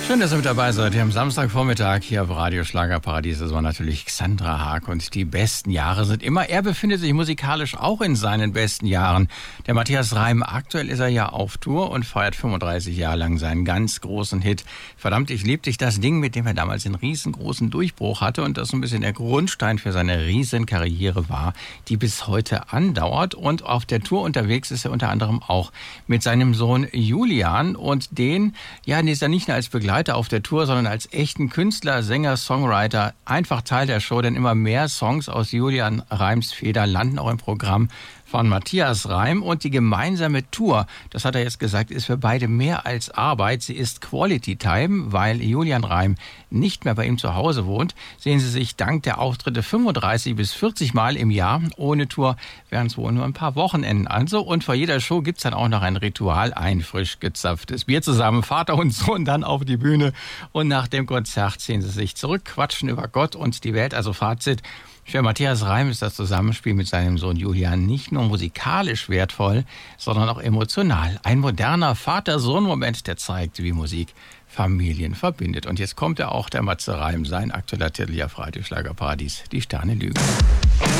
Schön, dass ihr mit dabei seid. Hier am Samstagvormittag hier auf Radio Schlagerparadies. Das war natürlich Xandra Haag und die besten Jahre sind immer. Er befindet sich musikalisch auch in seinen besten Jahren. Der Matthias Reim, aktuell ist er ja auf Tour und feiert 35 Jahre lang seinen ganz großen Hit. Verdammt, ich lieb dich, das Ding, mit dem er damals einen riesengroßen Durchbruch hatte und das so ein bisschen der Grundstein für seine Riesenkarriere war, die bis heute andauert. Und auf der Tour unterwegs ist er unter anderem auch mit seinem Sohn Julian und den ist er nicht nur als Begleiter auf der Tour, sondern als echten Künstler, Sänger, Songwriter, einfach Teil der Show, denn immer mehr Songs aus Julian Reims Feder landen auch im Programm von Matthias Reim und die gemeinsame Tour, das hat er jetzt gesagt, ist für beide mehr als Arbeit. Sie ist Quality Time, weil Julian Reim nicht mehr bei ihm zu Hause wohnt. Sehen Sie sich dank der Auftritte 35 bis 40 Mal im Jahr. Ohne Tour wären es wohl nur ein paar Wochenenden also. Und vor jeder Show gibt's dann auch noch ein Ritual, ein frisch gezapftes Bier zusammen, Vater und Sohn dann auf die Bühne. Und nach dem Konzert ziehen sie sich zurück, quatschen über Gott und die Welt. Also Fazit: Für Matthias Reim ist das Zusammenspiel mit seinem Sohn Julian nicht nur musikalisch wertvoll, sondern auch emotional. Ein moderner Vater-Sohn-Moment, der zeigt, wie Musik Familien verbindet. Und jetzt kommt ja auch der Matze Reim, sein aktueller Titel hier auf Radio Schlagerparadies, die Sterne lügen.